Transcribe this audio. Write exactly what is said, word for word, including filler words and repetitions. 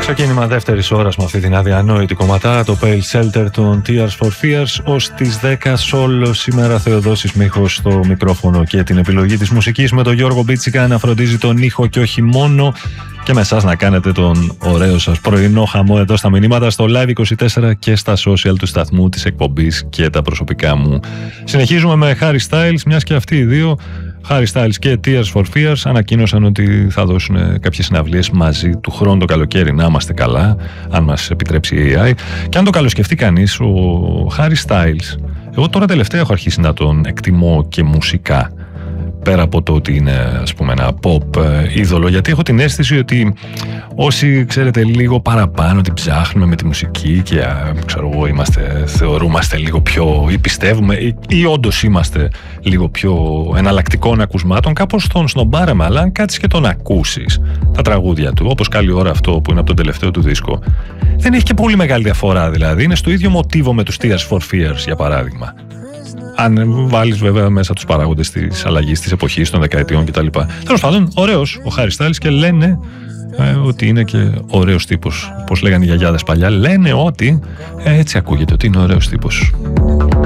Ξεκίνημα δεύτερης ώρας με αυτή την αδιανόητη κομματά, το Pale Shelter των Tears for Fears. Ως τις δέκα σόλο σήμερα Θεοδόσης Μίχος στο μικρόφωνο και την επιλογή της μουσικής, με τον Γιώργο Μπίτσικα να φροντίζει τον ήχο και όχι μόνο, και με εσάς να κάνετε τον ωραίο σας πρωινό χαμό εδώ στα μηνύματα, στο Live είκοσι τέσσερα και στα social του σταθμού, της εκπομπής και τα προσωπικά μου. Συνεχίζουμε με Harry Styles, μιας και αυτοί οι δύο, Harry Styles και Tears for Fears, ανακοίνωσαν ότι θα δώσουν κάποιες συναυλίες μαζί του χρόνου το καλοκαίρι. Να είμαστε καλά, αν μας επιτρέψει η έι άι. Και αν το καλοσκεφτεί κανείς, ο Harry Styles, εγώ τώρα τελευταία έχω αρχίσει να τον εκτιμώ και μουσικά, πέρα από το ότι είναι, ας πούμε, ένα pop είδωλο, γιατί έχω την αίσθηση ότι όσοι, ξέρετε, λίγο παραπάνω την ψάχνουμε με τη μουσική και, ξέρω εγώ, είμαστε, θεωρούμαστε λίγο πιο, ή πιστεύουμε ή, ή όντως είμαστε λίγο πιο εναλλακτικών ακουσμάτων, κάπως τον σνομπάραμε. Αλλά αν κάτσεις και τον ακούσεις τα τραγούδια του, όπως καλή ώρα αυτό που είναι από τον τελευταίο του δίσκο, δεν έχει και πολύ μεγάλη διαφορά. Δηλαδή είναι στο ίδιο μοτίβο με τους Tears for Fears, για παράδειγμα. Αν βάλεις βέβαια μέσα τους παράγοντες της αλλαγής της εποχής, των δεκαετιών κτλ. Τέλος πάντων, ωραίος ο Harry Styles, και λένε ε, ότι είναι και ωραίος τύπος. Πώς λέγανε οι γιαγιάδες παλιά, λένε ότι ε, έτσι ακούγεται, ότι είναι ωραίος τύπος.